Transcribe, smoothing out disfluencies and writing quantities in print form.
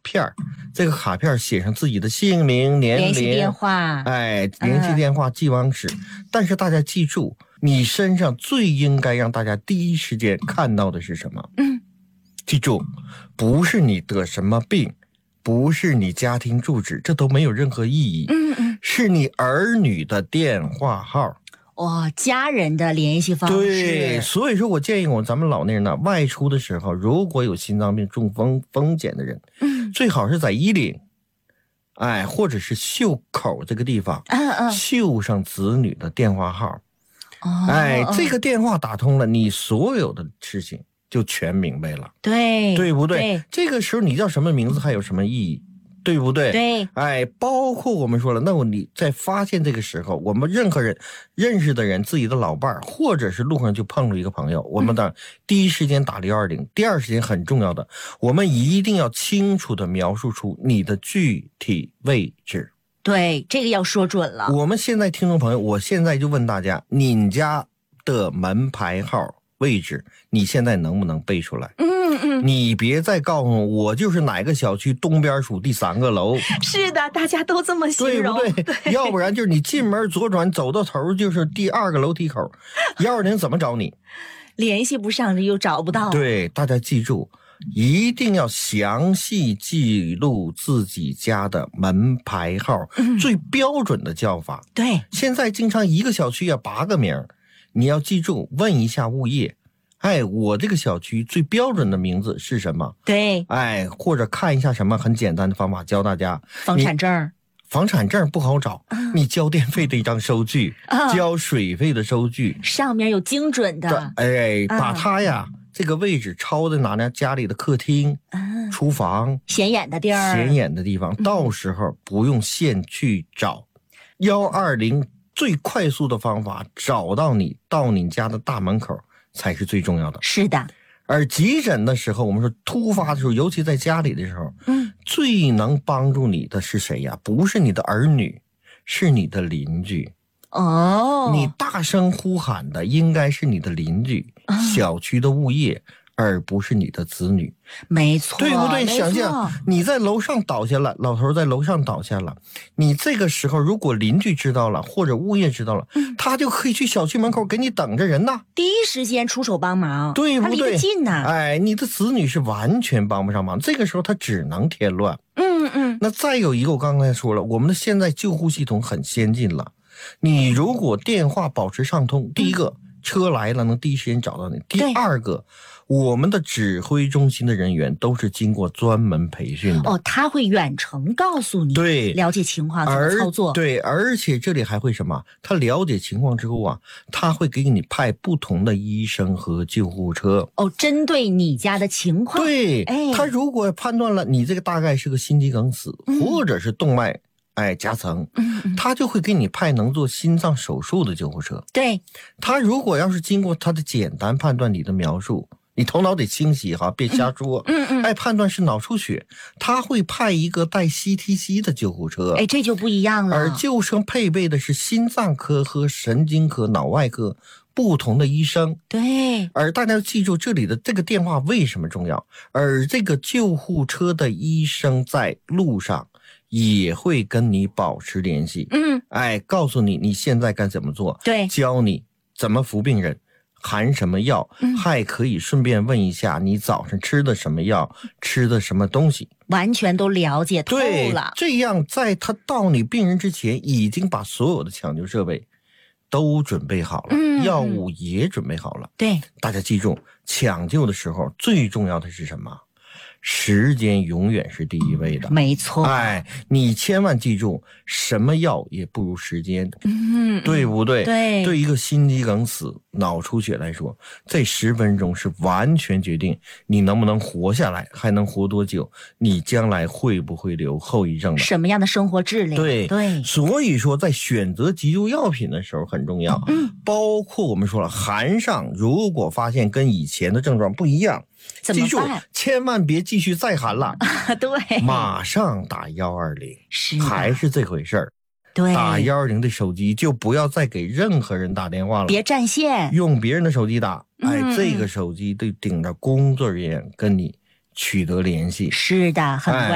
片，这个卡片写上自己的姓名、年龄、 联系电话， 联系电话、寄往址。但是大家记住，你身上最应该让大家第一时间看到的是什么？记住，不是你得什么病，不是你家庭住址，这都没有任何意义。是你儿女的电话号。 家人的联系方式。 对，所以说我建议咱们老年人呢，外出的时候，如果有心脏病、中风险的人，最好是在衣领，或者是袖口这个地方，绣上子女的电话号。这个电话打通了，你所有的事情就全明白了。对不对？这个时候你叫什么名字还有什么意义？对不对？ 对， 包括我们说了，那你在发现这个时候，我们任何人认识的人，自己的老伴儿，或者是路上就碰着一个朋友，我们的第一时间打120，第二时间很重要的，我们一定要清楚的描述出你的具体位置。 对，这个要说准了。 我们现在听众朋友，我现在就问大家，你家的门牌号位置，你现在能不能背出来？你别再告诉我就是哪个小区东边数第3个楼。 是的，大家都这么形容， 对不对？要不然就是你进门左转走到头就是第2个楼梯口，120怎么找你？ 联系不上又找不到。 对，大家记住，一定要详细记录自己家的门牌号，最标准的叫法。 对， 现在经常一个小区要8个名，你要记住，问一下物业。我这个小区最标准的名字是什么？ 对， 或者看一下什么很简单的方法教大家。 房产证。 房产证不好找，你交电费的一张收据，交水费的收据， 上面有精准的。 把它呀这个位置抄在哪呢？家里的客厅、厨房、 显眼的地方，到时候不用现去找。120最快速的方法找到你，到你家的大门口才是最重要的。 是的。 而急诊的时候，我们说突发的时候，尤其在家里的时候，最能帮助你的是谁呀？不是你的儿女，是你的邻居。你大声呼喊的应该是你的邻居，小区的物业，而不是你的子女。 没错， 对不对？想象你在楼上倒下了，老头在楼上倒下了，你这个时候如果邻居知道了，或者物业知道了，他就可以去小区门口给你等着人呐， 第一时间出手帮忙， 对不对？ 他离得近呐。 你的子女是完全帮不上忙，这个时候他只能添乱。那再有一个，我刚才说了，我们的现在救护系统很先进了，你如果电话保持畅通，第一个车来了能第一时间找到你，第二个我们的指挥中心的人员都是经过专门培训的。 他会远程告诉你， 对， 了解情况怎么操作。 对，而且这里还会什么？他了解情况之后啊，他会给你派不同的医生和救护车。 针对你家的情况。 对，他如果判断了你这个大概是个心肌梗死，或者是动脉夹层，他就会给你派能做心脏手术的救护车。 对， 他如果要是经过他的简单判断你的描述，你头脑得清晰哈，别瞎说。判断是脑出血，他会派一个带 CTC 的救护车。 这就不一样了。 而救生配备的是心脏科和神经科、脑外科不同的医生。 对。 而大家要记住这里的这个电话为什么重要？而这个救护车的医生在路上也会跟你保持联系。告诉你现在该怎么做。 对， 教你怎么扶病人。含什么药，还可以顺便问一下你早上吃的什么药，吃的什么东西， 完全都了解透了。 对，这样在他到你病人之前，已经把所有的抢救设备都准备好了，药物也准备好了。 对， 大家记住，抢救的时候最重要的是什么？时间永远是第一位的。 没错。 你千万记住，什么药也不如时间。对不对？ 对。 对一个心肌梗死、脑出血来说，这10分钟是完全决定你能不能活下来，还能活多久，你将来会不会留后遗症的， 什么样的生活质量。 对。所以说在选择急救药品的时候很重要。包括我们说了，含上如果发现跟以前的症状不一样，记住千万别继续再含了。 对， 马上打120。 是， 还是这回事儿。 对， 打120的手机就不要再给任何人打电话了， 别占线， 用别人的手机打。这个手机得顶着工作人员跟你取得联系。 是的，很关键。